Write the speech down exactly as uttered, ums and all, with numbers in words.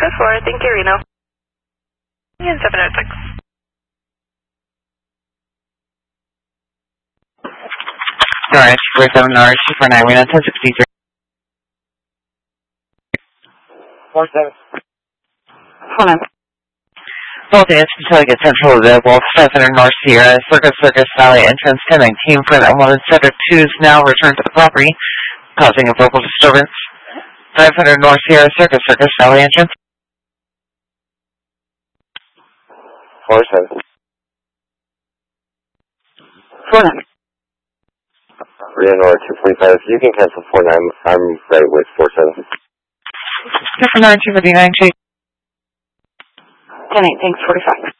Good four, thank you, Reno. And seven oh six. Alright, two four seven Norris, two four nine, Reno, ten sixty-three. four seven. Hold on. Voltage until I get central available, five hundred North Sierra, Circus Circus Valley entrance, ten nineteen, for that one set of twos now return to the property, causing a vocal disturbance. five hundred North Sierra, Circus Circus Valley entrance. four seven. four nine. Reno two forty-five, you can cancel four nine, I'm right with four seven. two four nine, two fifty-nine, Chase. ten eight, thanks, forty-five.